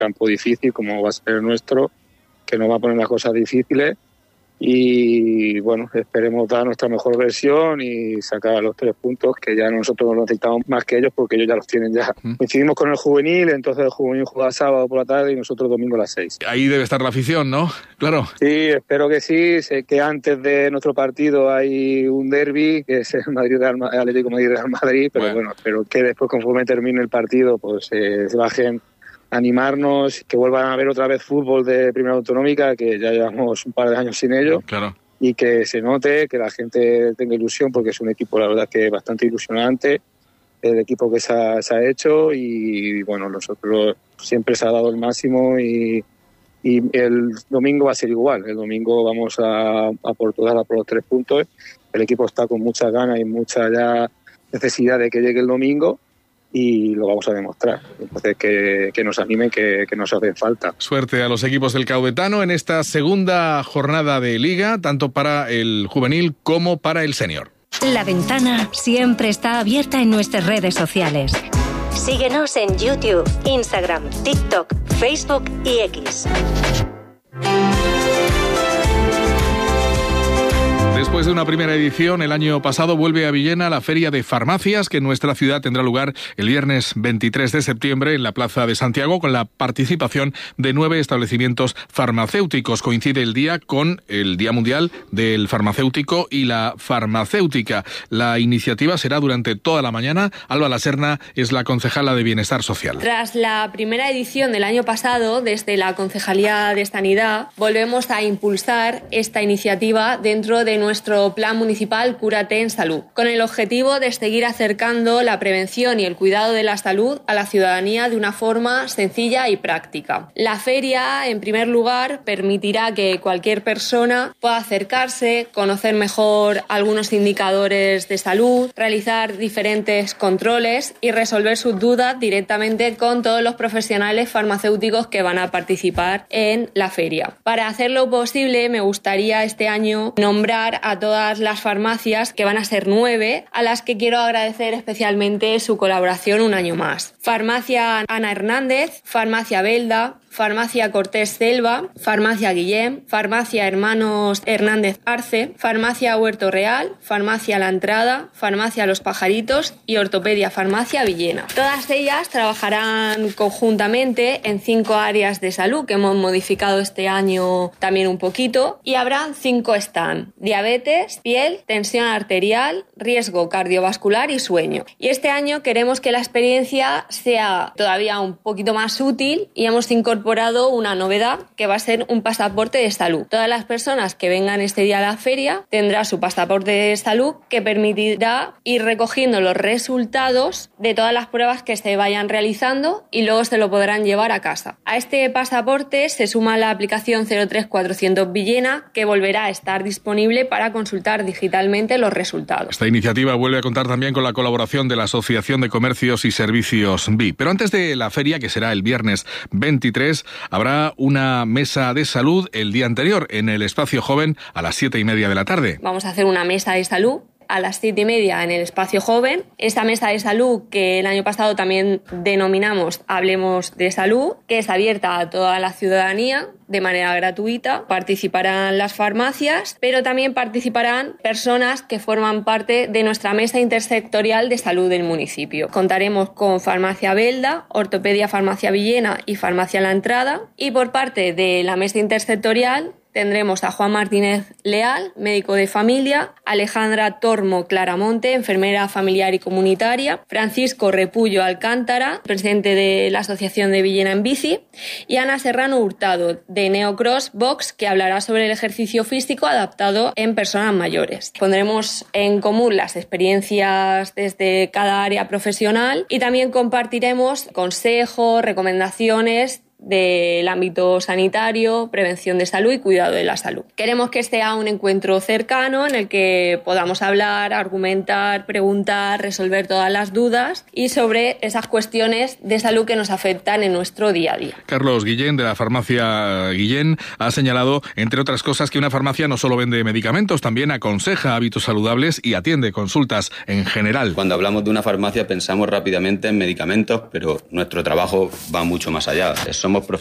campo difícil como va a ser el nuestro, que nos va a poner las cosas difíciles. Y bueno, esperemos dar nuestra mejor versión y sacar los 3 puntos, que ya nosotros no los necesitamos más que ellos porque ellos ya los tienen ya. Coincidimos con el juvenil, entonces el juvenil juega sábado por la tarde y nosotros domingo a las 6. Ahí debe estar la afición, ¿no? Claro. Sí, espero que sí. Sé que antes de nuestro partido hay un derbi, que es el Atlético Madrid-Real Madrid, pero bueno, espero que después, conforme termine el partido, pues se bajen animarnos, que vuelvan a ver otra vez fútbol de Primera Autonómica, que ya llevamos un par de años sin ello. Claro. Y que se note, que la gente tenga ilusión, porque es un equipo, la verdad, que bastante ilusionante, el equipo que se ha hecho, y bueno, nosotros siempre se ha dado el máximo, y el domingo va a ser igual. El domingo vamos a por todas, a por los 3 puntos. El equipo está con muchas ganas y mucha ya necesidad de que llegue el domingo, y lo vamos a demostrar. Entonces, que nos animen, que nos hacen falta. Suerte a los equipos del Caudetano en esta segunda jornada de Liga, tanto para el juvenil como para el senior. La Ventana siempre está abierta en nuestras redes sociales. Síguenos en YouTube, Instagram, TikTok, Facebook y X. Después de una primera edición, el año pasado vuelve a Villena la Feria de Farmacias, que en nuestra ciudad tendrá lugar el viernes 23 de septiembre en la Plaza de Santiago, con la participación de 9 establecimientos farmacéuticos. Coincide el día con el Día Mundial del Farmacéutico y la Farmacéutica. La iniciativa será durante toda la mañana. Alba Laserna es la concejala de Bienestar Social. Tras la primera edición del año pasado, desde la Concejalía de Sanidad, volvemos a impulsar esta iniciativa dentro de nuestro plan municipal Cúrate en Salud, con el objetivo de seguir acercando la prevención y el cuidado de la salud a la ciudadanía de una forma sencilla y práctica. La feria, en primer lugar, permitirá que cualquier persona pueda acercarse, conocer mejor algunos indicadores de salud, realizar diferentes controles y resolver sus dudas directamente con todos los profesionales farmacéuticos que van a participar en la feria. Para hacerlo posible, me gustaría este año nombrar a todas las farmacias, que van a ser 9, a las que quiero agradecer especialmente su colaboración un año más. Farmacia Ana Hernández, Farmacia Belda, Farmacia Cortés Selva, Farmacia Guillem, Farmacia Hermanos Hernández Arce, Farmacia Huerto Real, Farmacia La Entrada, Farmacia Los Pajaritos y Ortopedia Farmacia Villena. Todas ellas trabajarán conjuntamente en 5 áreas de salud que hemos modificado este año también un poquito, y habrán 5 stands: diabetes, piel, tensión arterial, riesgo cardiovascular y sueño. Y este año queremos que la experiencia sea todavía un poquito más útil y hemos incorporado una novedad, que va a ser un pasaporte de salud. Todas las personas que vengan este día a la feria tendrán su pasaporte de salud, que permitirá ir recogiendo los resultados de todas las pruebas que se vayan realizando y luego se lo podrán llevar a casa. A este pasaporte se suma la aplicación 03400 Villena, que volverá a estar disponible para consultar digitalmente los resultados. Esta iniciativa vuelve a contar también con la colaboración de la Asociación de Comercios y Servicios BI. Pero antes de la feria, que será el viernes 23, habrá una mesa de salud el día anterior en el Espacio Joven a las 7:30 de la tarde. Vamos a hacer una mesa de salud a las 7:30 en el Espacio Joven. Esta mesa de salud, que el año pasado también denominamos Hablemos de Salud, que es abierta a toda la ciudadanía de manera gratuita. Participarán las farmacias, pero también participarán personas que forman parte de nuestra mesa intersectorial de salud del municipio. Contaremos con Farmacia Belda, Ortopedia Farmacia Villena y Farmacia La Entrada, y por parte de la mesa intersectorial tendremos a Juan Martínez Leal, médico de familia, Alejandra Tormo Claramonte, enfermera familiar y comunitaria, Francisco Repullo Alcántara, presidente de la Asociación de Villena en Bici, y Ana Serrano Hurtado, de Neocross Box, que hablará sobre el ejercicio físico adaptado en personas mayores. Pondremos en común las experiencias desde cada área profesional y también compartiremos consejos, recomendaciones del ámbito sanitario, prevención de salud y cuidado de la salud. Queremos que sea un encuentro cercano en el que podamos hablar, argumentar, preguntar, resolver todas las dudas y sobre esas cuestiones de salud que nos afectan en nuestro día a día. Carlos Guillén, de la farmacia Guillén, ha señalado, entre otras cosas, que una farmacia no solo vende medicamentos, también aconseja hábitos saludables y atiende consultas en general. Cuando hablamos de una farmacia pensamos rápidamente en medicamentos, pero nuestro trabajo va mucho más allá. Somos somos